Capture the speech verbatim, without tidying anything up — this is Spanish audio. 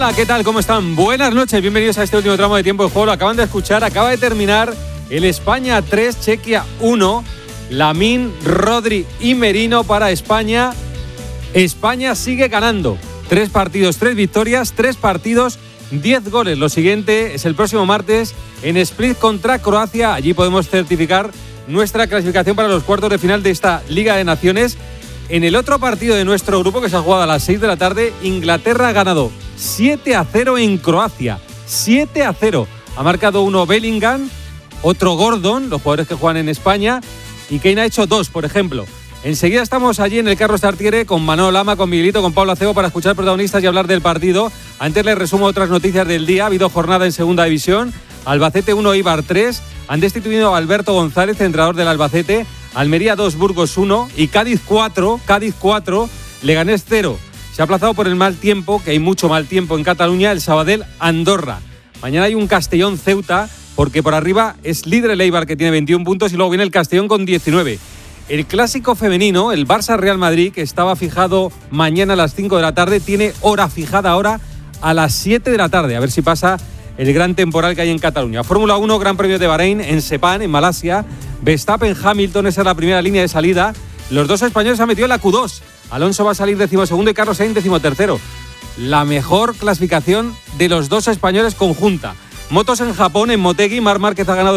Hola, ¿qué tal? ¿Cómo están? Buenas noches, bienvenidos a este último tramo de tiempo de juego. Lo acaban de escuchar, acaba de terminar el España tres, Chequia uno. Lamine, Rodri y Merino para España. España sigue ganando. Tres partidos, tres victorias, tres partidos, diez goles. Lo siguiente es el próximo martes en Split contra Croacia. Allí podemos certificar nuestra clasificación para los cuartos de final de esta Liga de Naciones. En el otro partido de nuestro grupo, que se ha jugado a las seis de la tarde, Inglaterra ha ganado siete a cero en Croacia. siete a cero. Ha marcado uno Bellingham, otro Gordon, los jugadores que juegan en España, y Kane ha hecho dos, por ejemplo. Enseguida estamos allí en el Carlos Tartiere con Manolo Lama, con Miguelito, con Pablo Acebo para escuchar protagonistas y hablar del partido. Antes les resumo otras noticias del día. Ha habido jornada en Segunda División. Albacete uno, Eibar tres. Han destituido a Alberto González, entrenador del Albacete. Almería dos, Burgos uno. Y Cádiz cuatro, Cádiz cuatro, Leganés cero. Se ha aplazado por el mal tiempo, que hay mucho mal tiempo en Cataluña, el Sabadell Andorra. Mañana hay un Castellón Ceuta, porque por arriba es líder el Eibar, que tiene veintiún puntos, y luego viene el Castellón con diecinueve. El clásico femenino, el Barça-Real Madrid, que estaba fijado mañana a las cinco de la tarde, tiene hora fijada ahora a las siete de la tarde. A ver si pasa el gran temporal que hay en Cataluña. Fórmula uno, Gran Premio de Bahrein, en Sepang, en Malasia. Verstappen, Hamilton, esa es la primera línea de salida. Los dos españoles se han metido en la Q dos. Alonso va a salir decimosegundo y Carlos Sainz decimotercero. La mejor clasificación de los dos españoles conjunta. Motos en Japón, en Motegi, Marc Márquez ha ganado